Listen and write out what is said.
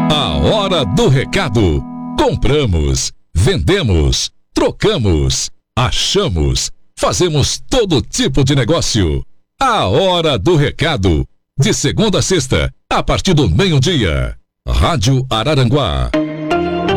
A hora do recado. Compramos, vendemos, trocamos, achamos, fazemos todo tipo de negócio. A hora do recado. De segunda a sexta, a partir do meio-dia. Rádio Araranguá.